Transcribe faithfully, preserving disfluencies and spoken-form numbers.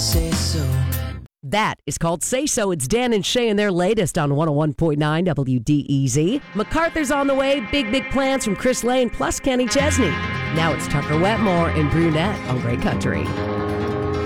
Say so. That is called Say So. It's Dan and Shay and their latest on one oh one point nine W D E Z. MacArthur's on the way. Big, big plans from Chris Lane plus Kenny Chesney. Now it's Tucker Wetmore and Brunette on Great Country.